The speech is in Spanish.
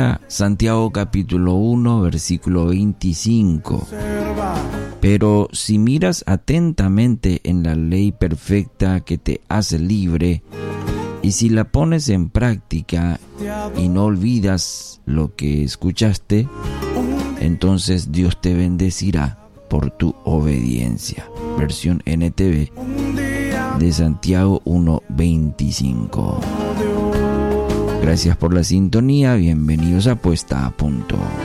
lectura, Santiago capítulo 1, versículo 25. Pero si miras atentamente en la ley perfecta que te hace libre, y si la pones en práctica y no olvidas lo que escuchaste, entonces Dios te bendecirá por tu obediencia. Versión NTV de Santiago 1:25. Gracias por la sintonía, bienvenidos a Puesta a Punto.